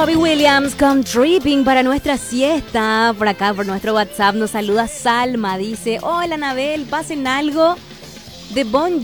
Robbie Williams con Tripping para nuestra siesta. Por acá, por nuestro WhatsApp, nos saluda Salma. Dice, hola Anabel, pasen algo de Bon